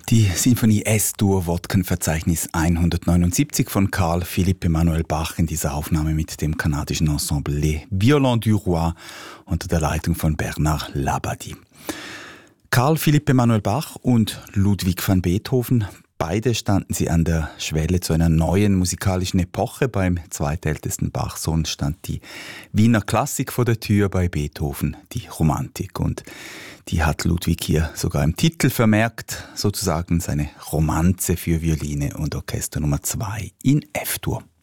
Die Sinfonie S-Dur Wodkenverzeichnis 179 von Carl Philipp Emanuel Bach in dieser Aufnahme mit dem kanadischen Ensemble Les Violons du Roi unter der Leitung von Bernard Labadie. Carl Philipp Emanuel Bach und Ludwig van Beethoven, beide standen sie an der Schwelle zu einer neuen musikalischen Epoche. Beim zweitältesten Bach-Sohn stand die Wiener Klassik vor der Tür, bei Beethoven die Romantik. Und die hat Ludwig hier sogar im Titel vermerkt, sozusagen seine Romanze für Violine und Orchester Nummer 2 in F-Dur.